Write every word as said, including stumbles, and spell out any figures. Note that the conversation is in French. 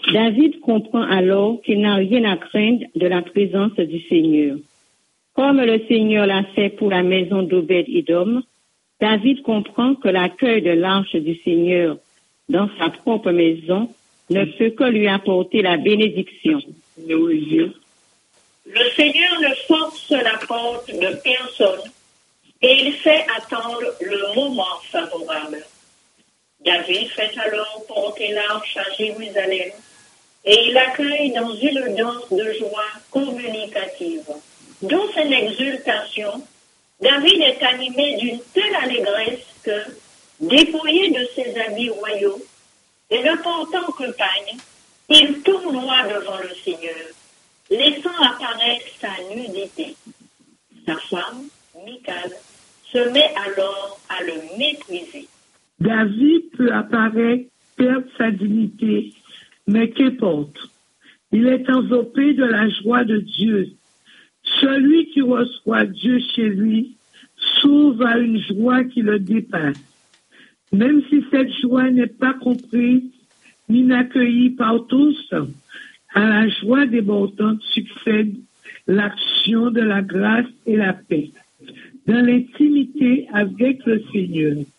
David comprend alors qu'il n'a rien à craindre de la présence du Seigneur. Comme le Seigneur l'a fait pour la maison d'Obed-Édom, David comprend que l'accueil de l'arche du Seigneur dans sa propre maison ne peut que lui apporter la bénédiction. Le Seigneur ne force la porte de personne et il fait attendre le moment favorable. David fait alors porter l'arche à Jérusalem et il accueille dans une danse de joie communicative. Dans son exultation, David est animé d'une telle allégresse que, dépouillé de ses habits royaux et ne portant que pagne, il tournoie devant le Seigneur, laissant apparaître sa nudité. Sa femme, Michal, se met alors à le mépriser. David peut apparaître, perdre sa dignité, mais qu'importe. Il est enveloppé de la joie de Dieu. Celui qui reçoit Dieu chez lui s'ouvre à une joie qui le dépasse. Même si cette joie n'est pas comprise ni accueillie par tous, à la joie débordante succède l'action de la grâce et la paix, dans l'intimité avec le Seigneur.